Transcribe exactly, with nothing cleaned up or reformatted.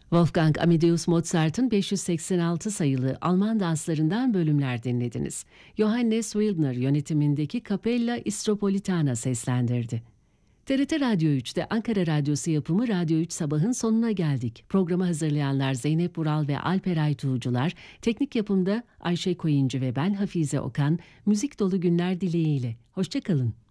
Wolfgang Amadeus Mozart'ın beş yüz seksen altı sayılı Alman danslarından bölümler dinlediniz. Johannes Wildner yönetimindeki Capella Istropolitana seslendirdi. T R T Radyo üç'te Ankara Radyosu yapımı Radyo üç Sabah'ın sonuna geldik. Programı hazırlayanlar Zeynep Vural ve Alper Aytuğcular, teknik yapımda Ayşe Koyuncu ve ben Hafize Okan, müzik dolu günler dileğiyle. Hoşça kalın.